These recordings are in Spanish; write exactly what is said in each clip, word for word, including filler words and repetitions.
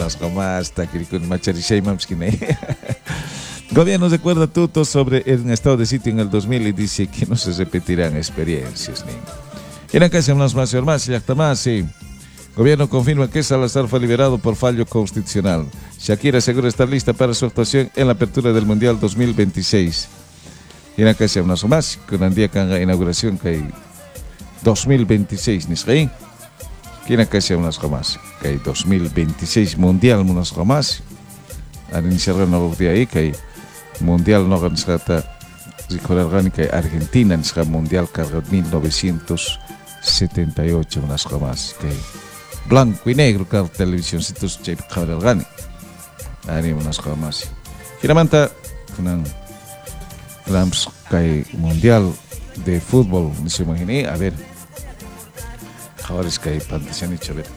unas más, taquiricun macharishay mamskine. Gobierno recuerda tuto sobre el estado de sitio en el dos mil y dice que no se repetirán experiencias. Y en casa unas más y más y hasta más, sí. Gobierno confirma que Salazar fue liberado por fallo constitucional. Shakira asegura estar lista para su actuación en la apertura del Mundial dos mil veintiséis. Y en casa unas más, con el día con la inauguración que hay dos mil veintiséis, ¿nisraí? Y en casa unas más, que hay dos mil veintiséis Mundial unas más. Al iniciar el día ahí, que hay Mundial no ganata recordar que Argentina en el Mundial carga mil novecientos setenta y ocho unas jamás que blanco y negro que televisión sitos chip cargani ari unas jamás finalmente con Rams que Mundial de fútbol no se imaginé a ver ahora es que hay pantalla ni chaver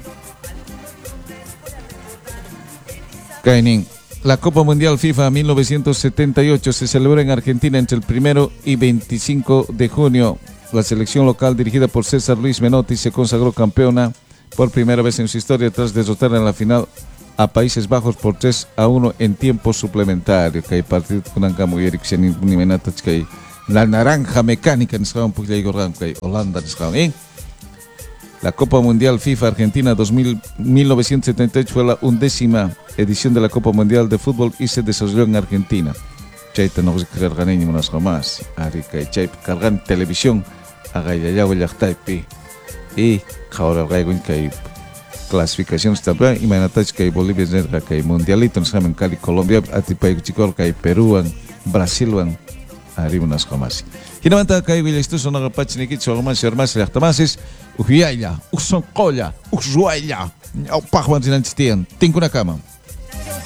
Kainin. La Copa Mundial FIFA mil novecientos setenta y ocho se celebra en Argentina entre el primero y veinticinco de junio. La selección local dirigida por César Luis Menotti se consagró campeona por primera vez en su historia tras derrotar en la final a Países Bajos por tres a uno en tiempo suplementario. Que hay partido con Ancamo y Eriksen y Menatach que la naranja mecánica en Israel porque hay que Holanda en Israel. La Copa Mundial FIFA Argentina mil novecientos setenta y ocho fue la undécima edición de la Copa Mundial de Fútbol y se desarrolló en Argentina. Chaita no se creer gané ni unas jamás. Arica Chaip cargan televisión a Gayayao y Yachtaipi. Y ahora el que hay clasificaciones también. Imagínate que hay Bolivia, que hay Mundialito, nos llaman Cali, Colombia, Atipa y Chicor, que hay Perú, Brasil, arriba unas jamás. Finalmente que hay Villastus, una rapachiniquit, son más y más y hasta más es Ujiaya, Uson Colla, Usuaya, Opahwan Sinanchitian, Tinkuna Kama.